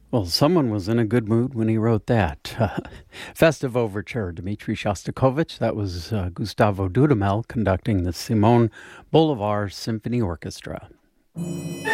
Well, someone was in a good mood when he wrote that. Festive Overture, Dmitri Shostakovich. That was Gustavo Dudamel conducting the Simone Bolivar Symphony Orchestra.